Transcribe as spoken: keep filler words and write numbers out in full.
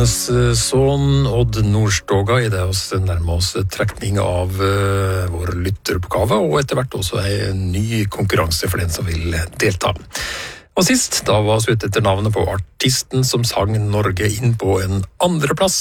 Johannes Son, Odd Nordstoga, i det oss nærmer oss trekning av uh, vår lytteroppgave, og etter hvert også en ny konkurranse for den som vil delta. Og sist, da var vi ute etter navnet på artisten som sang Norge inn på en andre plass